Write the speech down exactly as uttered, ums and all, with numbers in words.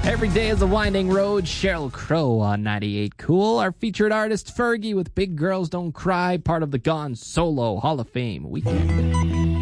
Every day is a winding road. Sheryl Crow on ninety-eight Cool. Our featured artist Fergie with Big Girls Don't Cry, part of the Gone Solo Hall of Fame weekend.